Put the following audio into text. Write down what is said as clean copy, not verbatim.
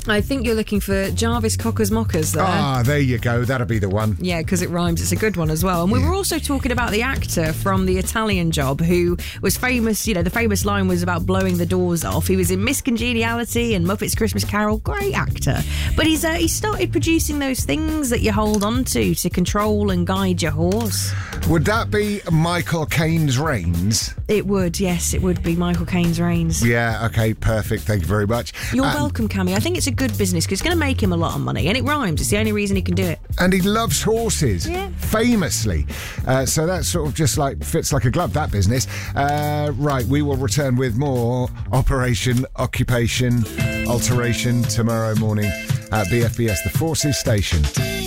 I think you're looking for Jarvis Cockers Mockers there. Ah, there you go. That'll be the one. Yeah, because it rhymes. It's a good one as well. And we were also talking about the actor from The Italian Job who was famous. You know, the famous line was about blowing the doors off. He was in Miss Congeniality and Muppets Christmas Carol. Great actor. But he started producing those things that you hold on to control and guide your horse. Would that be Michael Caine's Reins? It would, yes. It would be Michael Caine's Reins. Yeah, okay, perfect. Thank you very much. You're welcome, Cammy. I think it's a good business because it's going to make him a lot of money. And it rhymes. It's the only reason he can do it. And he loves horses, famously. So that sort of just fits like a glove, that business. Right, we will return with more Operation Occupation Alteration tomorrow morning at BFBS, the Forces Station.